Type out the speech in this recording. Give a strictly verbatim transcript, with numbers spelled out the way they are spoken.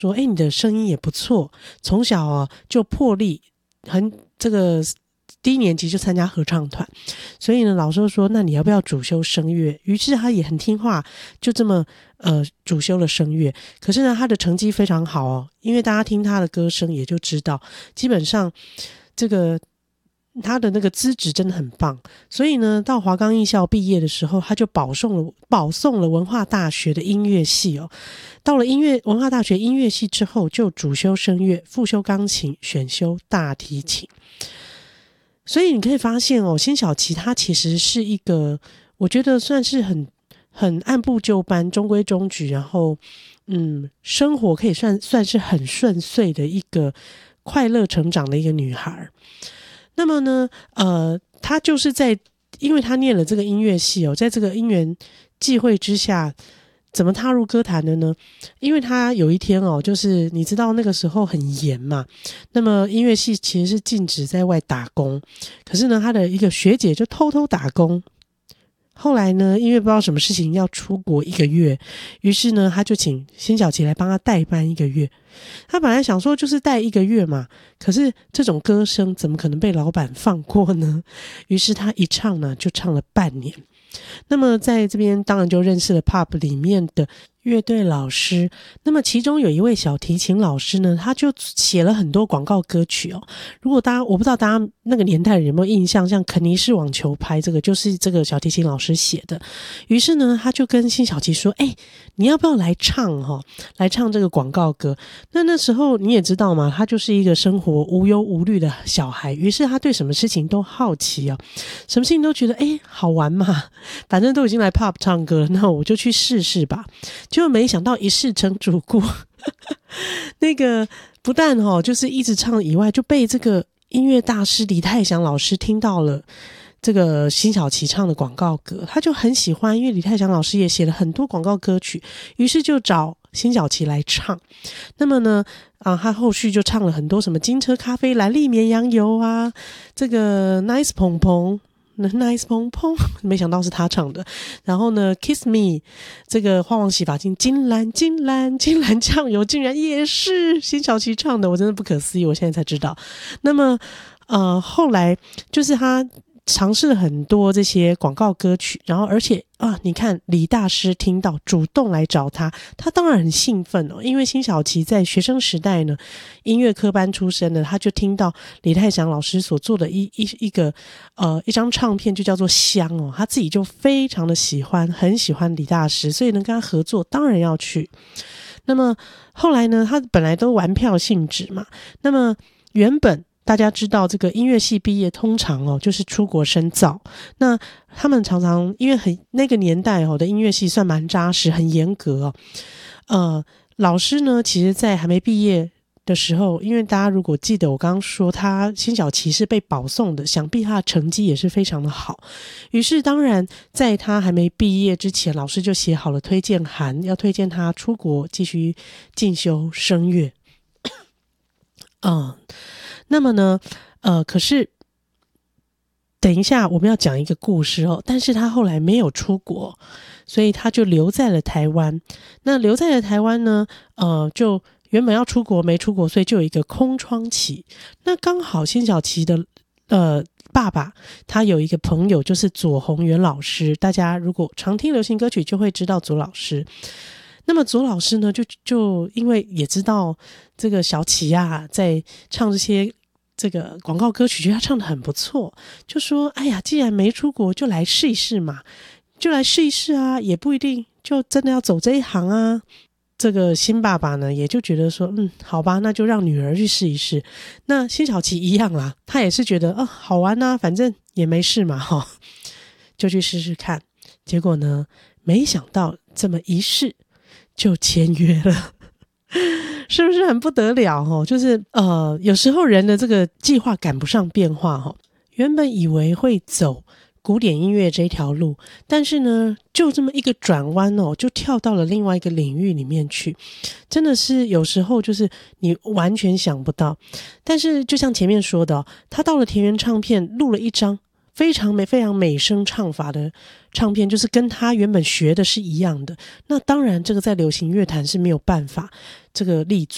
说诶你的声音也不错，从小啊就破例很这个低年级就参加合唱团，所以呢老师就说那你要不要主修声乐，于是他也很听话，就这么呃主修了声乐。可是呢他的成绩非常好哦，因为大家听他的歌声也就知道基本上这个他的那个资质真的很棒，所以呢到华冈艺校毕业的时候他就保送了保送了文化大学的音乐系哦。到了音乐文化大学音乐系之后就主修声乐，副修钢琴，选修大提琴。所以你可以发现哦，辛晓琪她其实是一个我觉得算是很很按部就班中规中矩，然后嗯，生活可以算算是很顺遂的一个快乐成长的一个女孩。那么呢呃，她就是在因为她念了这个音乐系哦，在这个因缘际会之下怎么踏入歌坛的呢？因为他有一天哦，就是你知道那个时候很严嘛，那么音乐系其实是禁止在外打工，可是呢他的一个学姐就偷偷打工，后来呢因为不知道什么事情要出国一个月，于是呢他就请辛晓琪来帮他代班一个月。他本来想说就是带一个月嘛，可是这种歌声怎么可能被老板放过呢？于是他一唱呢就唱了半年。那么在这边当然就认识了 P O P 里面的乐队老师，那么其中有一位小提琴老师呢，他就写了很多广告歌曲哦。如果大家我不知道大家那个年代有没有印象，像肯尼式网球拍这个就是这个小提琴老师写的。于是呢他就跟辛晓琪说诶你要不要来唱哦，来唱这个广告歌。那那时候你也知道嘛，他就是一个生活无忧无虑的小孩，于是他对什么事情都好奇哦，什么事情都觉得诶好玩嘛，反正都已经来 P O P 唱歌了，那我就去试试吧。结果没想到一试成主顾那个不但哦就是一直唱以外，就被这个音乐大师李泰祥老师听到了这个辛晓琪唱的广告歌，他就很喜欢，因为李泰祥老师也写了很多广告歌曲，于是就找辛晓琪来唱。那么呢啊，他后续就唱了很多什么金车咖啡、蓝粒绵羊油啊，这个 Nice 蓬蓬Nice 蓬蓬，没想到是他唱的。然后呢 Kiss Me 这个花王洗发精，金兰金兰金兰酱油竟然也是辛晓琪唱的，我真的不可思议，我现在才知道。那么呃，后来就是他尝试了很多这些广告歌曲，然后而且啊，你看李大师听到主动来找他，他当然很兴奋哦，因为辛晓琪在学生时代呢，音乐科班出身的，他就听到李泰祥老师所做的一一一个呃一张唱片就叫做《香》哦，他自己就非常的喜欢，很喜欢李大师，所以能跟他合作，当然要去。那么后来呢，他本来都玩票性质嘛，那么原本大家知道这个音乐系毕业通常哦就是出国深造，那他们常常因为很那个年代哦的音乐系算蛮扎实很严格哦，呃老师呢其实在还没毕业的时候，因为大家如果记得我刚刚说他辛晓琪是被保送的，想必他的成绩也是非常的好，于是当然在他还没毕业之前，老师就写好了推荐函，要推荐他出国继续进修声乐。嗯那么呢呃，可是等一下我们要讲一个故事哦，但是他后来没有出国，所以他就留在了台湾。那留在了台湾呢呃，就原本要出国没出国，所以就有一个空窗期。那刚好辛晓琪的呃爸爸他有一个朋友就是左宏元老师，大家如果常听流行歌曲就会知道左老师。那么左老师呢就就因为也知道这个小琪啊在唱这些这个广告歌曲，觉得他唱得很不错，就说哎呀既然没出国就来试一试嘛，就来试一试啊，也不一定就真的要走这一行啊。这个新爸爸呢也就觉得说嗯好吧，那就让女儿去试一试。那辛晓琪一样啦，他也是觉得啊好玩啊，反正也没事嘛齁，就去试试看。结果呢没想到这么一试就签约了是不是很不得了齁？就是呃，有时候人的这个计划赶不上变化齁。原本以为会走古典音乐这条路，但是呢就这么一个转弯哦，就跳到了另外一个领域里面去，真的是有时候就是你完全想不到。但是就像前面说的哦，他到了田园唱片录了一张非常美非常美声唱法的唱片，就是跟他原本学的是一样的，那当然这个在流行乐坛是没有办法这个立足